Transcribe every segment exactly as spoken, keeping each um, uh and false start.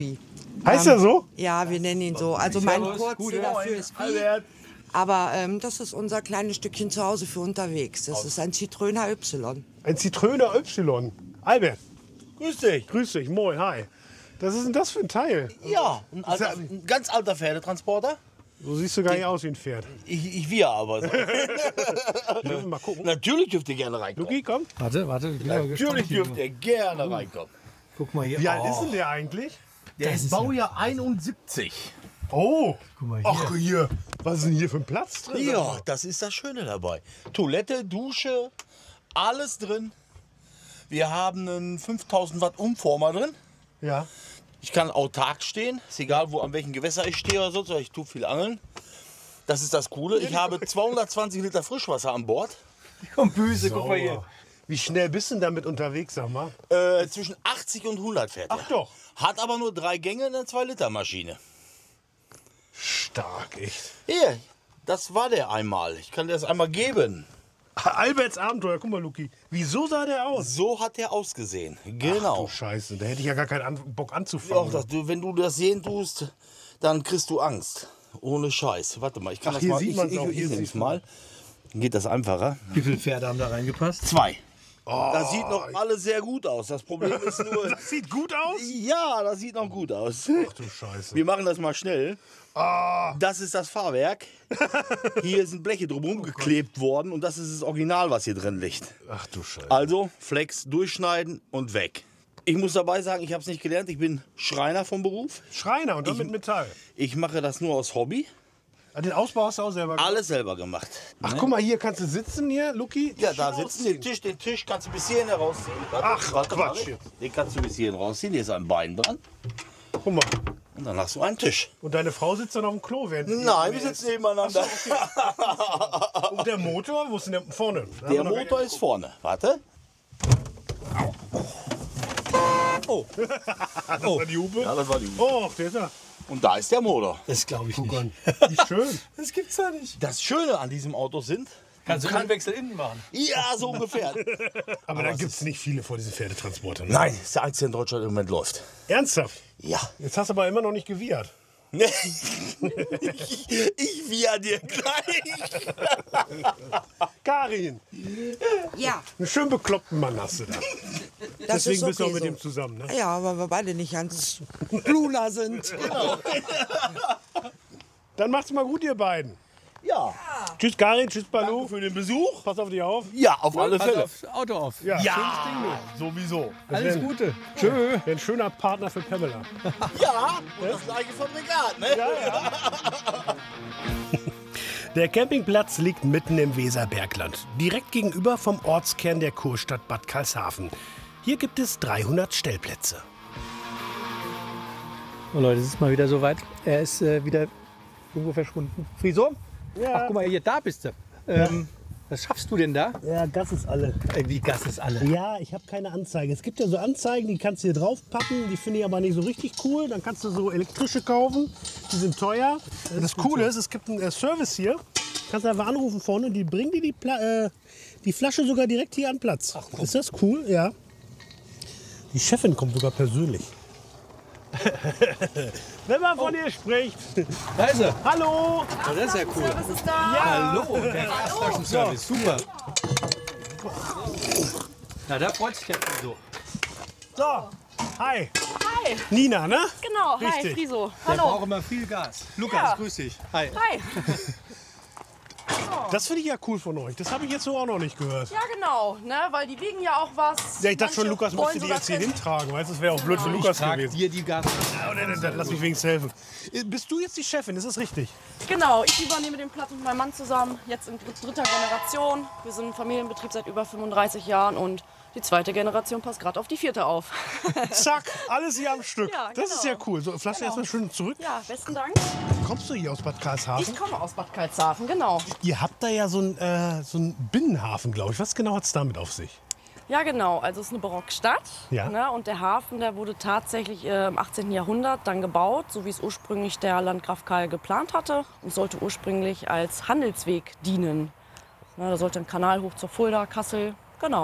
Heißt ähm, er so? Ja, wir nennen ihn so. Also mein Kurzname dafür ist Pi. Aber ähm, das ist unser kleines Stückchen zu Hause für unterwegs. Das ist ein Zitröner Y. Ein Zitröner Y. Albert, Grüß dich. grüß dich, moin, hi. Was ist denn das für ein Teil? Ja, ein, alter, ein ganz alter Pferdetransporter. So siehst du gar nicht aus wie ein Pferd. Ich, ich wir aber. Dürfen wir mal gucken. Natürlich dürft ihr gerne reinkommen. Luki, komm. Warte, warte. Ich bin aber Natürlich gespannt. dürft ihr gerne reinkommen. Guck mal hier. Wie alt oh, ist denn der eigentlich? Der ist Baujahr einundsiebzig. Oh, Guck mal hier. ach hier, was ist denn hier für ein Platz drin? Ja, das ist das Schöne dabei. Toilette, Dusche, alles drin. Wir haben einen fünftausend Watt Umformer drin. Ja. Ich kann autark stehen, ist egal, wo an welchem Gewässer ich stehe oder so, ich tue viel angeln. Das ist das Coole. Ich habe zweihundertzwanzig Liter Frischwasser an Bord. Komm, Büse, guck mal hier. Wie schnell bist du denn damit unterwegs, sag mal? Äh, zwischen achtzig und hundert fährt er. Ach doch. Hat aber nur drei Gänge in einer zwei Liter Maschine. Stark, echt. Hier, das war der einmal. Ich kann dir das einmal geben. Alberts Abenteuer, guck mal, Luki. Wieso sah der aus? So hat der ausgesehen. Ach, Genau. du Scheiße, da hätte ich ja gar keinen An Bock Auch anzufangen. das, du, wenn du das sehen tust, dann kriegst du Angst. Ohne Scheiß. Warte mal, ich kann Ach, das hier mal. sieht Ich, man's ich, auch, ich, hier ich nehm's siehst du. mal. Dann geht das einfacher. Wie viele Pferde haben da reingepasst? Zwei. Das sieht noch alles sehr gut aus. Das Problem ist nur. Das sieht gut aus. Ja, das sieht noch gut aus. Ach du Scheiße. Wir machen das mal schnell. Das ist das Fahrwerk. Hier sind Bleche drumherum geklebt worden und das ist das Original, was hier drin liegt. Ach du Scheiße. Also Flex durchschneiden und weg. Ich muss dabei sagen, ich habe es nicht gelernt. Ich bin Schreiner vom Beruf. Schreiner und dann mit Metall. Ich mache das nur aus Hobby. Ah, den Ausbau hast du auch selber gemacht? Alles selber gemacht. Ach, guck mal, hier kannst du sitzen hier, Luki. Ja, da sitzen den Tisch, den Tisch kannst du bis hierhin herausziehen. Warte, Ach, warte, Quatsch warte. jetzt. Den kannst du bis hierhin rausziehen. Hier ist ein Bein dran. Guck mal. Und dann hast du einen Tisch. Und deine Frau sitzt dann auf dem Klo, während Nein, wir sitzen nebeneinander. Und der Motor, wo ist denn der vorne? Da haben Der wir noch Motor ist vorne. Warte. Oh. Das war die Hupe. Ja, das war die. Oh, der ist da. Und da ist der Motor. Das glaube ich nicht. Wie schön. Das gibt's ja nicht. Das Schöne an diesem Auto sind. Kannst du einen Wechsel innen machen? Ja, so ungefähr. Aber da gibt es nicht viele vor diesen Pferdetransportern. Ne? Nein, das ist der einzige in Deutschland im Moment läuft. Ernsthaft? Ja. Jetzt hast du aber immer noch nicht gewiehert. ich, ich wir dir gleich. Karin, Ja, einen schön bekloppten Mann hast du da. das Deswegen ist okay bist du auch mit so. dem zusammen, ne? Ja, weil wir beide nicht ganz Bluna sind. Dann macht's mal gut, ihr beiden. Ja. Tschüss, Karin, tschüss, Balu. Danke für den Besuch. Pass auf dich auf. Ja, auf alle Pass Fälle. aufs Auto auf. Ja, schönes Ja, Ding, du. sowieso. Alles wär- Gute. Tschö. Wär ein schöner Partner für Pamela. Ja, und das gleiche Fabrikat, ne? Der Campingplatz liegt mitten im Weserbergland, direkt gegenüber vom Ortskern der Kurstadt Bad Karlshafen. Hier gibt es dreihundert Stellplätze. Oh Leute, es ist mal wieder soweit. Er ist äh, wieder irgendwo verschwunden. Friso? Ja. Ach, guck mal, hier, da bist du. Ähm, was schaffst du denn da? Ja, Gas ist alle. Äh, wie Gas ist alle. Ja, ich habe keine Anzeige. Es gibt ja so Anzeigen, die kannst du hier draufpacken. Die finde ich aber nicht so richtig cool. Dann kannst du so elektrische kaufen. Die sind teuer. Das, Coole ist, es gibt einen äh, Service hier. Kannst einfach anrufen vorne und die bringen dir die, Pla äh, die Flasche sogar direkt hier an Platz. Ist das cool? Ja. Die Chefin kommt sogar persönlich. Wenn man von ihr spricht. Da ist er. Hallo! Oh, das ist ja cool. Was ist da? Hallo, der Flaschenservice. Super. Na, da freut sich der Friso. So, hi. Hi. Nina, ne? Genau, hi, Richtig. Friso. Der Hallo. braucht immer viel Gas. Lukas, Ja. grüß dich. Hi. Hi. Das finde ich ja cool von euch. Das habe ich jetzt so auch noch nicht gehört. Ja, genau, ne? Weil die wiegen ja auch was. Ja, ich dachte schon, Manche Lukas wollen müsste die sogar jetzt hier fest- hintragen. Weißt du, das wäre auch blöd für Lukas Trag gewesen. dir die Gas. Ja, dann, dann, dann lass mich wenigstens helfen. Äh, Bist du jetzt die Chefin? Ist das richtig? Genau, ich übernehme den Platz mit meinem Mann zusammen, jetzt in dritter Generation. Wir sind ein Familienbetrieb seit über fünfunddreißig Jahren und die zweite Generation passt gerade auf die vierte auf. Zack, alles hier am Stück. Ja, Das ist genau. ja cool. So, Flasche erstmal schön zurück. Ja, besten Dank. Kommst du hier aus Bad Ich Karlshafen? komme aus Bad Karlshafen, genau. Ihr habt da ja so einen äh, so einen Binnenhafen, glaube ich. Was genau hat es damit auf sich? Ja, genau. Also es ist eine Barockstadt. Ja. Ne? Und der Hafen, der wurde tatsächlich äh, im achtzehnten Jahrhundert dann gebaut, so wie es ursprünglich der Landgraf Karl geplant hatte. Und sollte ursprünglich als Handelsweg dienen. Ne? Da sollte ein Kanal hoch zur Fulda, Kassel. Genau.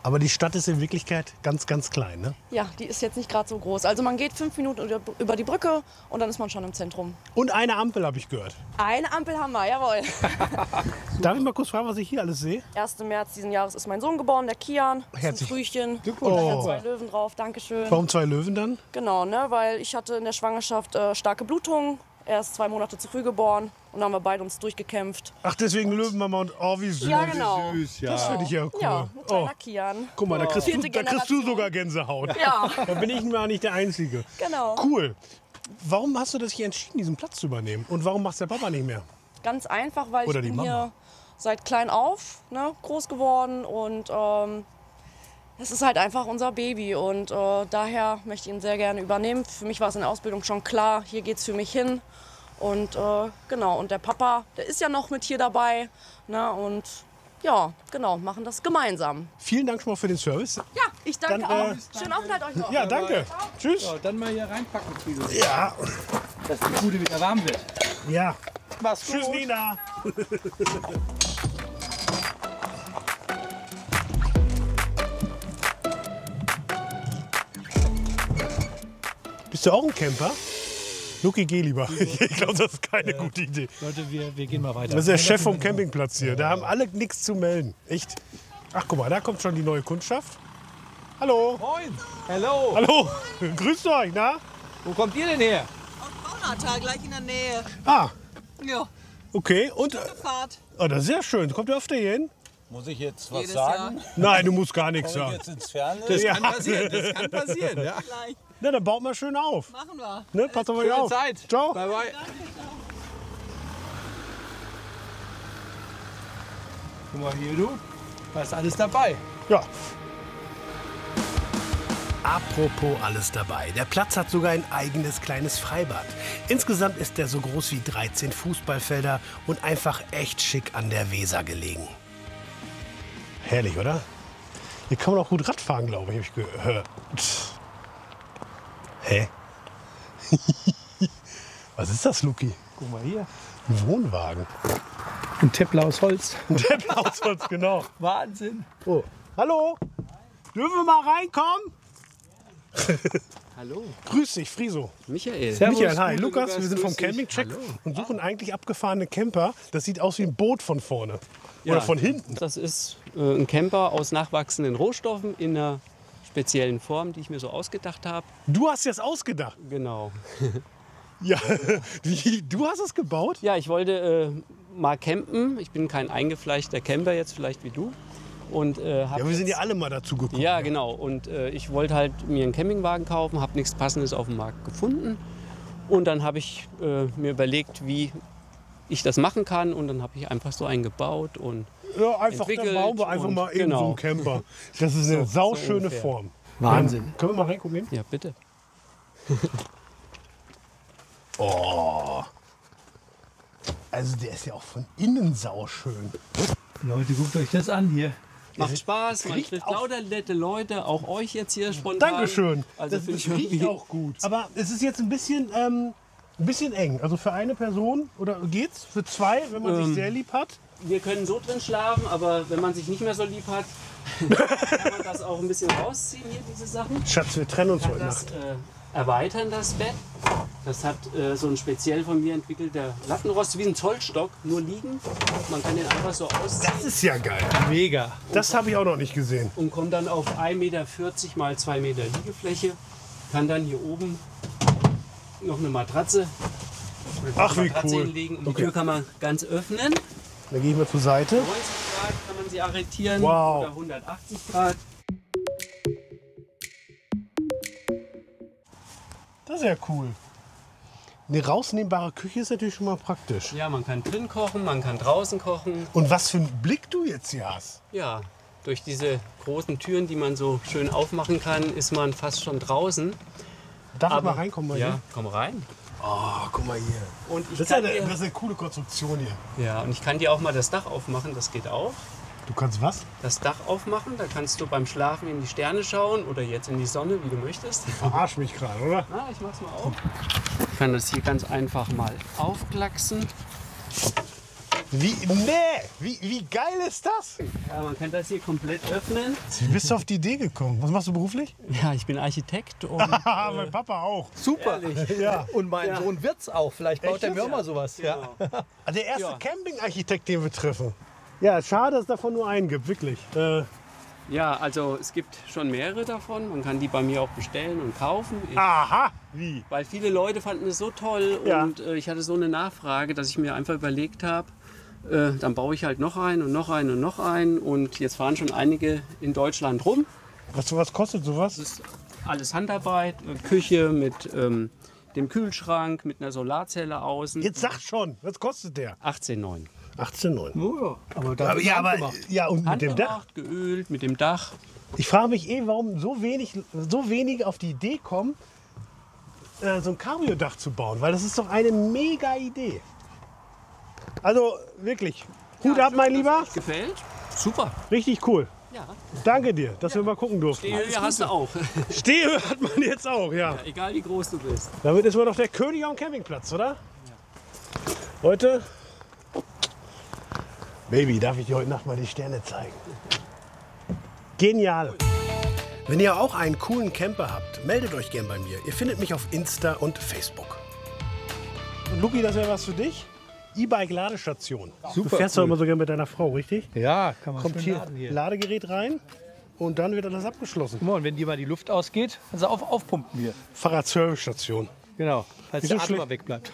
Aber die Stadt ist in Wirklichkeit ganz, ganz klein, ne? Ja, die ist jetzt nicht gerade so groß. Also man geht fünf Minuten über die Brücke und dann ist man schon im Zentrum. Und eine Ampel habe ich gehört. Eine Ampel haben wir, jawohl. Darf ich mal kurz fragen, was ich hier alles sehe? ersten März diesen Jahres ist mein Sohn geboren, der Kian. Das ist ein Herzlich- Frühchen. Glückwunsch. Da Oh. sind zwei Löwen drauf, Dankeschön. Warum zwei Löwen dann? Genau, ne, weil ich hatte in der Schwangerschaft äh, starke Blutungen. Er ist zwei Monate zu früh geboren und dann haben wir beide uns durchgekämpft. Ach, deswegen Löwenmama und oh, wie süß. Ja, genau. Das finde ich ja cool. Ja, ein kleiner Oh, Kian. guck mal, da kriegst, du, Vierte da kriegst du Generation. sogar Gänsehaut. Ja. Da bin ich mal nicht der Einzige. Genau. Cool. Warum hast du dich entschieden, diesen Platz zu übernehmen? Und warum macht der Papa nicht mehr? Ganz einfach, weil Oder ich die bin Mama. hier seit klein auf ne, groß geworden und ähm, es ist halt einfach unser Baby und äh, daher möchte ich ihn sehr gerne übernehmen. Für mich war es in der Ausbildung schon klar, hier geht es für mich hin. Und äh, genau, und der Papa, der ist ja noch mit hier dabei. Ne, und ja, genau, machen das gemeinsam. Vielen Dank schon mal für den Service. Ja, ich danke Dann, auch. äh, Schönen Aufenthalt euch noch. Ja, danke. Tschüss. So, dann mal hier reinpacken, Friso, Ja, dass die Bude wieder warm wird. ja. Mach's Tschüss, Nina. Bist du auch ein Camper? Luki, geh lieber. Ich glaube, das ist keine gute Idee. Leute, wir, wir gehen mal weiter. Das ist der Chef vom Campingplatz hier. Da haben alle nichts zu melden. Echt? Ach, guck mal, da kommt schon die neue Kundschaft. Hallo. Moin. Hello. Hallo. Grüßt euch, na? Wo kommt ihr denn her? Braunatal, gleich in der Nähe. Ah, Ja, okay. Und, Fahrt. oh, das ist sehr schön. Kommt ihr öfter hier hin? Muss ich jetzt was Jedes sagen? Nein, du musst gar nichts Soll ich sagen. jetzt ins Fernsehen? Das Ja. kann passieren, das kann passieren. Ja. Gleich. Na, dann baut mal schön auf. Machen wir. Ne? Passt auf euch Schöne auf. Zeit. Ciao. Bye, bye. Guck mal hier, du. Da ist alles dabei. Ja. Apropos alles dabei. Der Platz hat sogar ein eigenes kleines Freibad. Insgesamt ist der so groß wie dreizehn Fußballfelder und einfach echt schick an der Weser gelegen. Herrlich, oder? Hier kann man auch gut Radfahren, glaube ich, habe ich gehört. Hä? Was ist das, Luki? Guck mal hier. Ein Wohnwagen. Ein Teppler aus Holz. Ein Teppler aus Holz, genau. Wahnsinn. Oh. Hallo? Dürfen wir mal reinkommen? Hallo, Grüß dich, Friso. Michael. Michael, hi. gute Lukas, Lukas, wir sind vom grüß dich. Campingcheck Hallo. und suchen eigentlich abgefahrene Camper. Das sieht aus wie ein Boot von vorne. Ja, Oder von hinten. Das ist äh, ein Camper aus nachwachsenden Rohstoffen in einer speziellen Form, die ich mir so ausgedacht habe. Du hast das ausgedacht. Genau. Ja, wie, du hast es gebaut? Ja, ich wollte äh, mal campen. Ich bin kein eingefleischter Camper jetzt, vielleicht wie du. Und, äh, hab Ja, wir sind ja jetzt- alle mal dazu gekommen. Ja, genau. Und äh, ich wollte halt mir einen Campingwagen kaufen, habe nichts Passendes auf dem Markt gefunden. Und dann habe ich äh, mir überlegt, wie ich das machen kann. Und dann habe ich einfach so einen gebaut. Und Ja, einfach, dann entwickelt bauen wir einfach und- mal eben so einen genau. Camper. Das ist eine So- sauschöne so ungefähr. Form. Wahnsinn. Ähm, können wir mal reingucken? ja, bitte. Oh. Also der ist ja auch von innen sauschön. Leute, guckt euch das an hier. Macht Spaß, man riecht trifft auch- lauter nette Leute, auch euch jetzt hier spontan. Dankeschön. Also das finde ich das riecht irgendwie auch gut. Aber es ist jetzt ein bisschen, ähm, ein bisschen eng. Also für eine Person oder geht's? Für zwei, wenn man sich Ähm, sehr lieb hat? Wir können so drin schlafen, aber wenn man sich nicht mehr so lieb hat, kann man das auch ein bisschen rausziehen hier, diese Sachen. Schatz, wir trennen uns Kann heute das Nacht. äh, erweitern, das Bett. Das hat äh, so ein speziell von mir entwickelter Lattenrost, wie ein Zollstock, nur liegen. Man kann den einfach so ausziehen Das ist ja geil. Mega. Das habe ich auch noch nicht gesehen. und kommt dann auf ein Meter vierzig mal zwei Meter Liegefläche. Kann dann hier oben noch eine Matratze, eine Ach, wie Matratze cool. hinlegen. Und die Okay. Tür kann man ganz öffnen. Dann gehe ich mal zur Seite. neunzig Grad kann man sie arretieren Wow. oder hundertachtzig Grad. Das ist ja cool. Eine rausnehmbare Küche ist natürlich schon mal praktisch. Ja, man kann drin kochen, man kann draußen kochen. Und was für einen Blick du jetzt hier hast. Ja, durch diese großen Türen, die man so schön aufmachen kann, ist man fast schon draußen. Darf ich mal reinkommen bei Ja, komm rein. dir? Oh, guck mal hier. Und ich Das ist, ja kann eine, dir, das ist eine coole Konstruktion hier. ja, und ich kann dir auch mal das Dach aufmachen, das geht auch. Du kannst was? Das Dach aufmachen, da kannst du beim Schlafen in die Sterne schauen oder jetzt in die Sonne, wie du möchtest. Verarsch mich gerade, oder? Na, ich mach's mal auf. Ich kann das hier ganz einfach mal aufklacksen. Wie, nee, wie, wie geil ist das? Ja, man kann das hier komplett öffnen. Wie bist du auf die Idee gekommen? Was machst du beruflich? Ja, ich bin Architekt und Haha, mein Papa auch. Super. Ja. Und mein Sohn wird's auch. Vielleicht baut Echt er mir jetzt? auch mal sowas. Ja. Der erste Ja. Campingarchitekt, den wir treffen. Ja, schade, dass es davon nur einen gibt, wirklich. Äh, ja, also es gibt schon mehrere davon. Man kann die bei mir auch bestellen und kaufen. Ich, aha, wie? weil viele Leute fanden es so toll Ja. und äh, ich hatte so eine Nachfrage, dass ich mir einfach überlegt habe, äh, dann baue ich halt noch einen und noch einen und noch einen. Und jetzt fahren schon einige in Deutschland rum. Was, was kostet sowas? Das ist alles Handarbeit, äh, Küche mit ähm, dem Kühlschrank, mit einer Solarzelle außen. Jetzt sag schon, was kostet der? achtzehn Komma neun. achtzehn Komma neun. Oh, ja. Aber da Aber, ja, aber, ja, und mit dem Dach. Handgemacht, geölt, mit dem Dach. Ich frage mich eh, warum so wenig, so wenige auf die Idee kommen, äh, so ein Cabrio-Dach zu bauen. Weil das ist doch eine mega Idee. Also wirklich, Hut ab, mein Lieber. Gefällt? Super. Richtig cool. Ja. Danke dir, dass wir mal gucken durften. Stehhöhe hast du auch. Stehhöhe hat man jetzt auch, ja. Egal wie groß du bist. Damit ist man doch der König am Campingplatz, oder? Leute, Baby, darf ich dir heute Nacht mal die Sterne zeigen? Genial. Wenn ihr auch einen coolen Camper habt, meldet euch gern bei mir. Ihr findet mich auf Insta und Facebook. Und Luki, das wäre was für dich? E-Bike-Ladestation. Du fährst doch immer so gern mit deiner Frau, richtig? Ja, kann man Kommt schön hier, laden hier. Ladegerät rein und dann wird alles abgeschlossen. Guck mal, und wenn dir mal die Luft ausgeht, kannst du auf, aufpumpen hier. Fahrradservice-Station. Genau, falls Wieso der Atem schlecht? mal wegbleibt.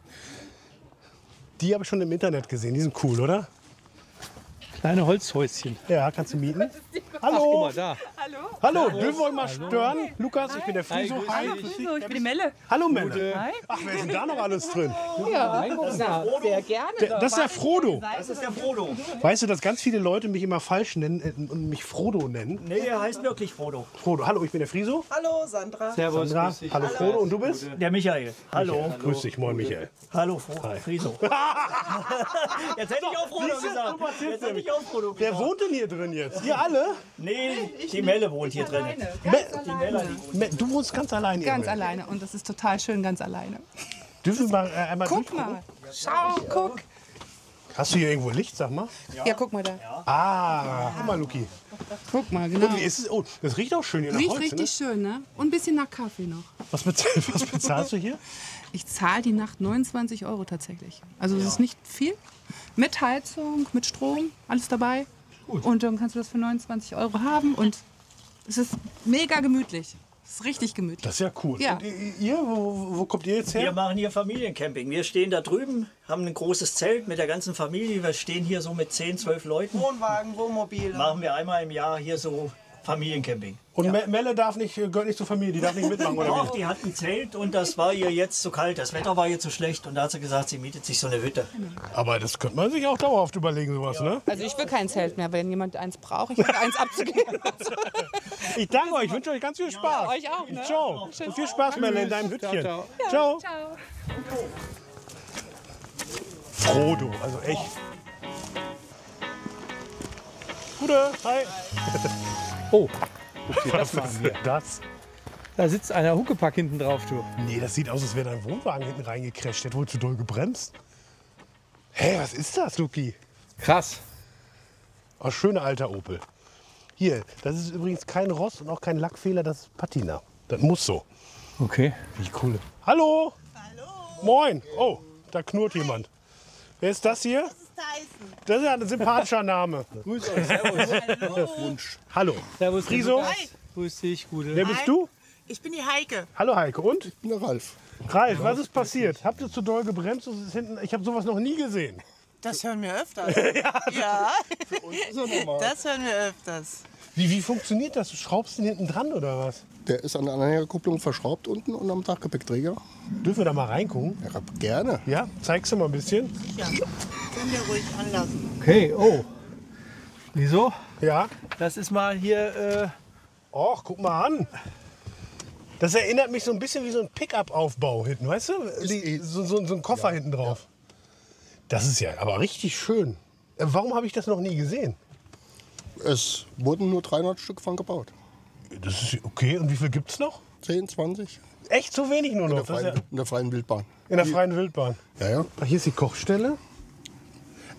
Die habe ich schon im Internet gesehen. Die sind cool, oder? Kleine Holzhäuschen. Ja, kannst du mieten. Ach, guck Hallo. mal da. Hallo, dürfen wir euch mal stören? Lukas, ich bin der Friso. grüß Hi. So, ich bin die Melle. Hallo Männer. Ach, wer ist denn da noch alles drin? Ja, sehr gerne. Der, das ist der Frodo. Das ist der Frodo. Weißt du, dass ganz viele Leute mich immer falsch nennen äh, und mich Frodo nennen? Nee, er heißt wirklich Frodo. Frodo. Hallo, ich bin der Friso. Hallo, Sandra. Servus, Sandra. grüß dich. Hallo Frodo. Und du bist? Der Michael. Hallo. Grüß dich, moin Michael. Hallo, Fro Friso. Jetzt hätte ich auch Frodo Siehste, gesagt. du erzählst Jetzt hätte ich auch Frodo Wer gesagt. wohnt denn hier drin jetzt? Ihr alle? Nee, die Melle wohnt hier drin. Me Me du wohnst ganz allein hier. Ganz alleine und das ist total schön, ganz alleine. Dürfen wir mal äh, einmal Guck durchgucken? mal, schau, guck. Hast du hier irgendwo Licht, sag mal? Ja, guck mal da. Ah, guck mal, Luki. Guck mal, genau. Und wie ist es? Oh, das riecht auch schön hier nach Riecht Holz, richtig schön, ne? Und ein bisschen nach Kaffee noch. ne? Was, bezahl was bezahlst du hier? Ich zahle die Nacht neunundzwanzig Euro tatsächlich. Also das ist nicht viel. Mit Heizung, mit Strom, alles dabei. Und dann kannst du das für neunundzwanzig Euro haben und es ist mega gemütlich. Es ist richtig gemütlich. Das ist ja cool. Ja. Und ihr, wo, wo kommt ihr jetzt Wir her? machen hier Familiencamping. Wir stehen da drüben, haben ein großes Zelt mit der ganzen Familie. Wir stehen hier so mit zehn, zwölf Leuten. Wohnwagen, Wohnmobil. Machen wir einmal im Jahr hier so Familiencamping. Und Me Melle darf nicht, gehört nicht zur Familie, die darf nicht mitmachen, oder Doch, wie? die hat ein Zelt und das war ihr jetzt zu kalt. Das Wetter war ihr zu schlecht und da hat sie gesagt, sie mietet sich so eine Hütte. Aber das könnte man sich auch dauerhaft überlegen, sowas, ne? Also ich will kein Zelt mehr, wenn jemand eins braucht. Ich habe eins abzugeben. Ich danke euch, ich wünsche euch ganz viel Spaß. Euch auch, ne? Ciao. Und viel Spaß, Melle, in deinem Hütchen. Ciao, Ciao. Ciao. Frodo, also echt. Gute, hi. Oh, guck dir das Was mal an ist hier. denn das? Da sitzt einer Huckepack hinten drauf, du. Nee, das sieht aus, als wäre dein Wohnwagen hinten reingecrasht. Der hat wohl zu doll gebremst. Hä, was ist das, Luki? Krass. Oh, schöner alter Opel. Hier, das ist übrigens kein Rost und auch kein Lackfehler, das ist Patina. Das muss so. Okay. Wie cool. Hallo. Hallo. Moin. Oh, da knurrt jemand. Wer ist das hier? Das ist Tyson. Das ist ja ein sympathischer Name. Grüß euch, servus. Wunsch. Hallo. Servus, Friso. Hi. Grüß dich, Gute. Wer bist du? Ich bin die Heike. Hallo Heike. Und? Ich bin der Ralf. Ralf, was ist passiert? Habt ihr zu doll gebremst? Und es ist hinten, ich habe sowas noch nie gesehen. Das hören wir öfters. ja, Ist ja normal. das hören wir öfters. Wie, wie funktioniert das? Du schraubst den hinten dran oder was? Der ist an der Anhängerkupplung verschraubt unten und am Dachgepäckträger. Dürfen wir da mal reingucken? Ja, gerne. Ja, zeigst du mal ein bisschen? Ja, können wir ruhig anlassen. Okay, oh. Wieso? Ja. Das ist mal hier. Äh, Och, guck mal an. Das erinnert mich so ein bisschen wie so ein Pickup-Aufbau hinten, weißt du? Die, so, so, so ein Koffer hinten drauf. Das ist ja aber richtig schön. Äh, Warum habe ich das noch nie gesehen? Es wurden nur dreihundert Stück von gebaut. Das ist okay. Und wie viel gibt es noch? zehn, zwanzig Echt so wenig nur in noch? der Das ist freien, ja in der freien Wildbahn. in der freien Wildbahn. Ja, ja. Ach, hier ist die Kochstelle.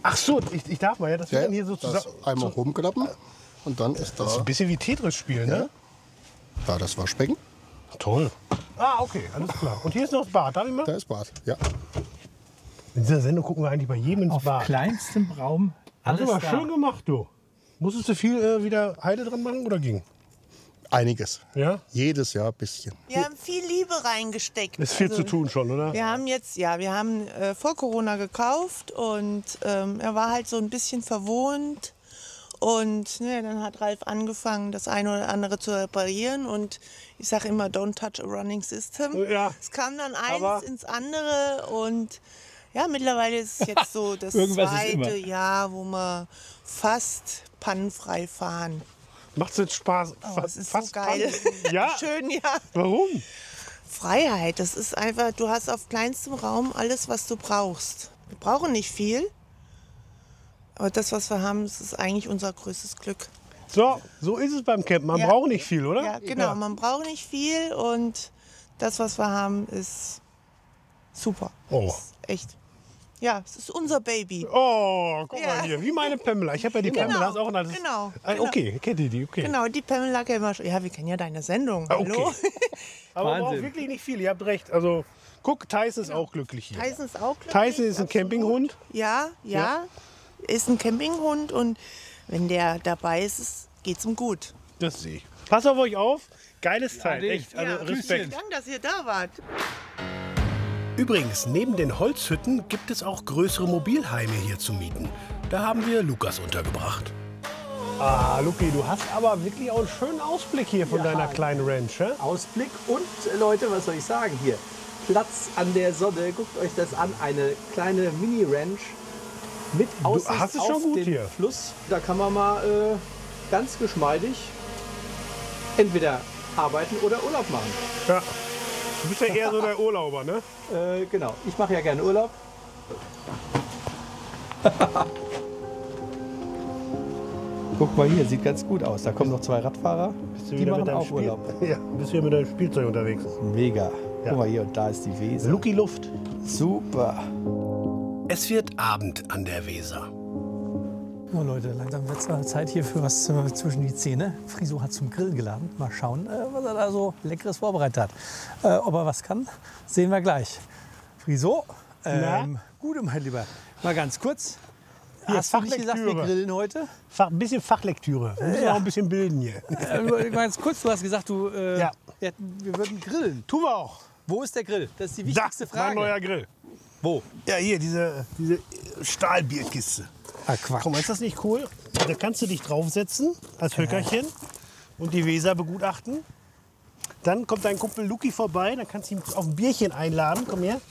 Ach so, ich, ich darf mal, ja, das wird Ja, dann hier so das zusammen. einmal rumklappen und dann ist Das ist da, ein bisschen wie Tetris spielen, ne? da das Waschbecken. Toll. Ah, okay, alles klar. Und hier ist noch das Bad. Darf ich mal? Da ist Bad, ja. In dieser Sendung gucken wir eigentlich bei jedem ins Auf Bad. kleinstem Raum. Hast du Alles aber da. schön gemacht, du. Musstest du viel äh, wieder Heide dran machen oder ging? Einiges. Ja? Jedes Jahr ein bisschen. Wir haben viel Liebe reingesteckt. Ist viel Also, zu tun schon, oder? Wir haben jetzt, ja, wir haben äh, vor Corona gekauft und ähm, er war halt so ein bisschen verwohnt. Und ne, dann hat Ralf angefangen, das eine oder andere zu reparieren. Und ich sage immer, don't touch a running system. Ja. Es kam dann eins Aber- ins andere und ja, mittlerweile ist es jetzt so das Irgendwas ist immer. zweite Jahr, wo wir fast pannenfrei fahren. Macht's jetzt Spaß? Oh, Fa- das ist so fast geil. Pan- Ja? Schön, ja. Warum? Freiheit, das ist einfach, du hast auf kleinstem Raum alles, was du brauchst. Wir brauchen nicht viel, aber das, was wir haben, das ist eigentlich unser größtes Glück. So, so ist es beim Campen. Man Ja. braucht nicht viel, oder? Ja, genau, man braucht nicht viel und das, was wir haben, ist super. Oh. Ist echt. Ja, es ist unser Baby. Oh, guck Ja. mal hier, wie meine Pamela. Ich habe ja die Genau, Pamela, ist auch ein altes. genau, Ah, genau. Okay, kennt ihr die? Okay. Genau, die Pamela kennen wir schon. Ja, wir kennen ja deine Sendung. Ah, Hallo? okay. Aber man braucht Wahnsinn. wirklich nicht viel. Ihr habt recht. Also, guck, Tyson ist auch glücklich hier. Tyson ist auch glücklich. Tyson ist ein absolut. Campinghund. Ja, ja, ist ein Campinghund und wenn der dabei ist, ist- geht's ihm gut. Das sehe ich. Passt auf euch auf. Geiles Teil, nee. echt. Also Ja, Respekt. Dank, dass ihr da wart. Übrigens, neben den Holzhütten gibt es auch größere Mobilheime hier zu mieten. Da haben wir Lukas untergebracht. Ah, Luki, du hast aber wirklich auch einen schönen Ausblick hier von Ja. deiner kleinen Ranch, hä? Ausblick und äh, Leute, was soll ich sagen hier? Platz an der Sonne, guckt euch das an, eine kleine Mini-Ranch mit Aussicht hast es auf schon gut den hier. Fluss. Da kann man mal äh, ganz geschmeidig entweder arbeiten oder Urlaub machen. Ja. Du bist ja eher so der Urlauber, ne? Äh, genau, ich mache ja gerne Urlaub. Guck mal hier, sieht ganz gut aus. Da kommen noch zwei Radfahrer, Bist du die wieder machen mit deinem auch Spiel- Urlaub. Ja, bist du hier mit deinem Spielzeug unterwegs. Mega. Ja. Guck mal hier, und da ist die Weser. Luki Luft. Super. Es wird Abend an der Weser. Oh Leute, langsam wird es Zeit hier für was äh, zwischen die Zähne. Friso hat zum Grillen geladen. Mal schauen, äh, was er da so Leckeres vorbereitet hat. Äh, ob er was kann, sehen wir gleich. Friso, ähm, Gute, mein Lieber. Mal ganz kurz. Hier, Hast du nicht gesagt, wir Fachlektüre. grillen heute? Fach, ein bisschen Fachlektüre. Wir müssen Ja. auch ein bisschen bilden hier. Äh, ganz kurz, du hast gesagt, du, äh, Ja. wir, hätten, wir würden grillen. Tun wir auch. Wo ist der Grill? Das ist die Da, wichtigste mein Frage. neuer Grill. Wo? Ja, hier, diese, diese Stahlbierkiste. Ah, Quatsch. Guck mal, ist das nicht cool? Da kannst du dich draufsetzen als Höckerchen und die Weser begutachten. Dann kommt dein Kumpel Luki vorbei, dann kannst du ihn auf ein Bierchen einladen. Komm her.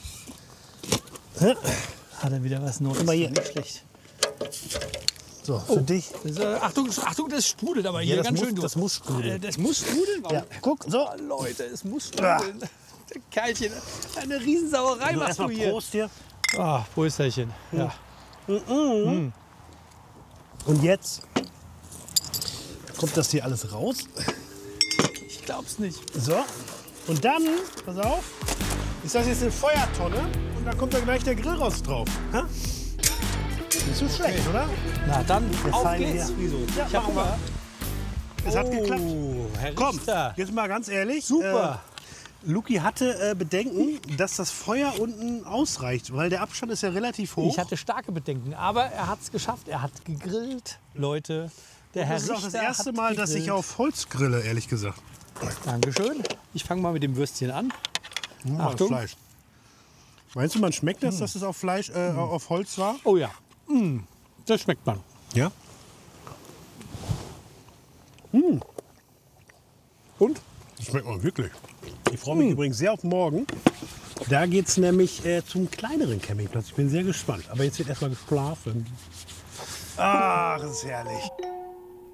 Hat er wieder was Neues? mal hier. Nicht schlecht. So, für dich. Das, äh, Achtung, Achtung, das sprudelt aber hier Ja, das ganz muss- schön. du. das muss sprudeln. Äh, das muss sprudeln? Warum? Ja, guck, so. Oh, Leute, es muss sprudeln. Der Kerlchen, eine Riesensauerei So, machst du erstmal hier. Prost hier. Ah, Prösterchen. Ja. Und jetzt kommt das hier alles raus. Ich glaub's nicht. So. Und dann, pass auf, ist das jetzt eine Feuertonne und da kommt dann gleich der Grill raus drauf. Ha? Nicht so schlecht, oder? Na dann, Wir auf fallen geht's, hier. Friso. Ja, Ich hab machen wir. Hunger. Es hat geklappt. Oh, Herr Komm, Richter. jetzt mal ganz ehrlich. Super. Äh, Luki hatte äh, Bedenken, dass das Feuer unten ausreicht, weil der Abstand ist ja relativ hoch. Ich hatte starke Bedenken, aber er hat's geschafft. Er hat gegrillt. Leute, der Herr das ist auch das Richter erste hat Mal, dass ich gegrillt. auf Holz grille, ehrlich gesagt. Dankeschön. Ich fange mal mit dem Würstchen an. Hm, das Achtung. Fleisch. Meinst du, man schmeckt das, dass es auf Fleisch, äh, auf Holz war? Oh ja, mm, das schmeckt man. Ja. Hm. Und? Das schmeckt man wirklich. Ich freue mich übrigens sehr auf morgen. Da geht es nämlich äh, zum kleineren Campingplatz. Ich bin sehr gespannt. Aber jetzt wird erstmal geschlafen. Ach, das ist herrlich.